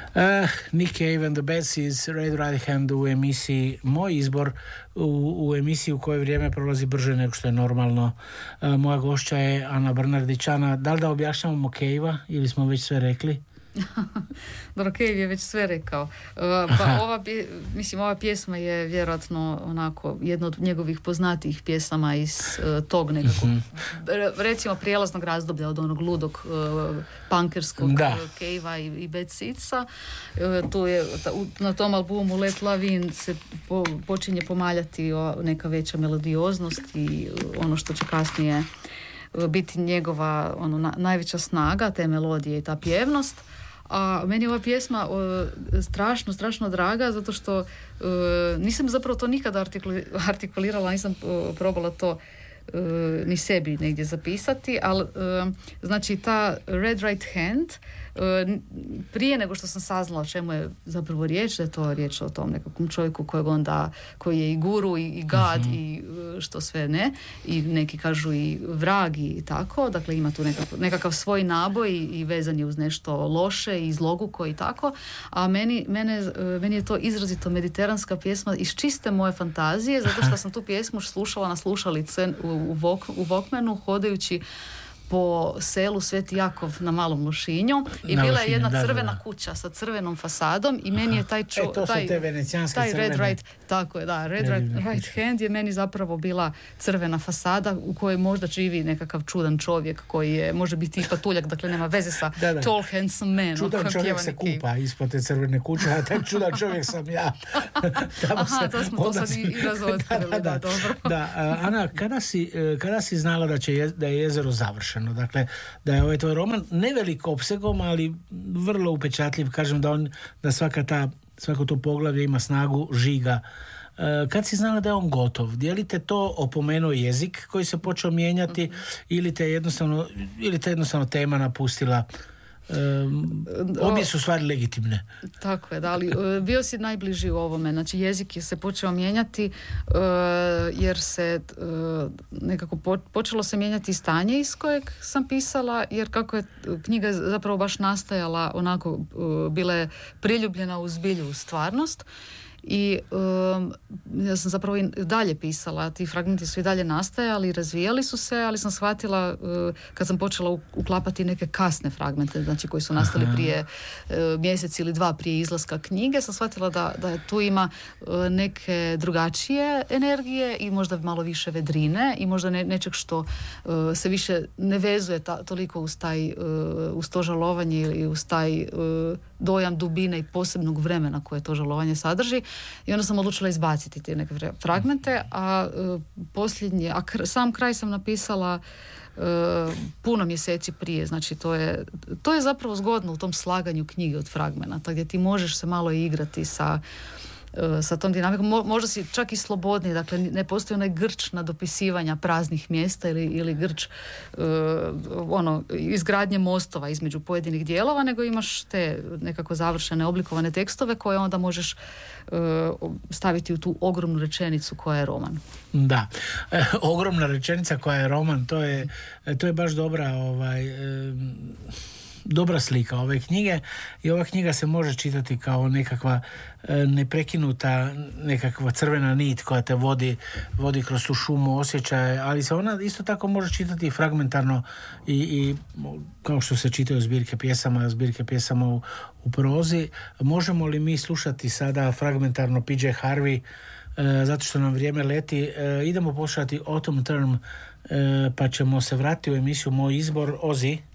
Nick Cave and the Bad Seeds, Red Right Hand u emisiji Moj izbor, u emisiji u kojoj vrijeme prolazi brže nego što je normalno. Moja gošća je Ana Brnardić. Ana, da li da objašnjavamo Cave-a ili smo već sve rekli? Dobro, Cave je već sve rekao. Pa ova pjesma je vjerojatno onako jedna od njegovih poznatijih pjesama iz tog nekakvog recimo prijelaznog razdoblja od onog ludog punkerskog Cave-a i Bad Seedsa. Tu je na tom albumu Let Love In se počinje pomaljati neka veća melodioznost i ono što će kasnije biti njegova najveća snaga te melodije i ta pjevnost. A meni je ova pjesma strašno draga zato što nisam zapravo to nikada artikulirala, nisam probala to ni sebi negdje zapisati, ali znači ta Red Right Hand, prije nego što sam saznala o čemu je zapravo riječ, da je to riječ o tom nekakvom čovjeku koji je i guru i god i što sve ne, i neki kažu i vrag i tako, dakle ima tu nekakav svoj naboj i vezan je uz nešto loše i zloguko i tako, a meni je to izrazito mediteranska pjesma iz čiste moje fantazije, zato što sam tu pjesmu slušala na slušalice u Walkmanu hodajući po selu Sveti Jakov na Malom Lošinju i bila je jedna crvena kuća sa crvenom fasadom i meni je taj Red Right, tako je, da, Red Right Hand je meni zapravo bila crvena fasada u kojoj možda živi nekakav čudan čovjek koji je, može biti i patuljak, dakle nema veze sa tall handsome man. Čudan čovjek se kupa ispod te crvene kuće, a taj čudan čovjek sam ja. To smo to sad i razotkrili, da, dobro. Da, Ana, kada si znala da je jezero završeno? Dakle, da je ovaj tvoj roman nevelik opsegom, ali vrlo upečatljiv, kažem da svako to poglavlje ima snagu žiga. Kad si znala da je on gotov? Je li te to opomenuo jezik koji se počeo mijenjati ili te jednostavno tema napustila? Obje su stvari legitimne. Tako je, da, ali bio si najbliži u ovome. Znači jezik je se počeo mijenjati jer se nekako počelo se mijenjati stanje iz kojeg sam pisala, jer kako je knjiga zapravo baš nastajala onako, bila je priljubljena u zbilju, u stvarnost. I ja sam zapravo i dalje pisala, ti fragmenti su i dalje nastajali, razvijali su se, ali sam shvatila kad sam počela uklapati neke kasne fragmente, znači koji su nastali prije mjesec ili dva prije izlaska knjige, sam shvatila da tu ima neke drugačije energije i možda malo više vedrine i možda nečeg što se više ne vezuje toliko uz to žalovanje ili uz taj dojam dubine i posebnog vremena koje to žalovanje sadrži, i onda sam odlučila izbaciti te neke fragmente, a sam kraj sam napisala puno mjeseci prije, znači to je zapravo zgodno u tom slaganju knjige od fragmenata, gdje ti možeš se malo igrati sa tom dinamikom, možda si čak i slobodniji, dakle ne postoji onaj grč nadopisivanja praznih mjesta ili grč izgradnje mostova između pojedinih dijelova, nego imaš te nekako završene oblikovane tekstove koje onda možeš staviti u tu ogromnu rečenicu koja je roman. Da, ogromna rečenica koja je roman, to je baš dobra slika ove knjige, i ova knjiga se može čitati kao nekakva neprekinuta nekakva crvena nit koja te vodi kroz tu šumu osjećaja, ali se ona isto tako može čitati fragmentarno i kao što se čitaju zbirke pjesama u prozi. Možemo li mi slušati sada fragmentarno PJ Harvey, zato što nam vrijeme leti? Idemo poslušati Autumn Term, pa ćemo se vratiti u emisiju Moj izbor. Ozi.